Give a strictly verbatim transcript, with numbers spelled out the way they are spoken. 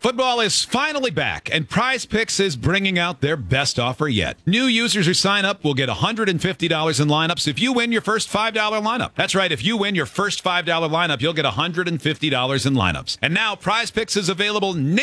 Football is finally back, and Prize Picks is bringing out their best offer yet. New users who sign up will get one hundred fifty dollars in lineups if you win your first five dollar lineup. That's right, if you win your first five dollar lineup, you'll get one hundred fifty dollars in lineups. And now Prize Picks is available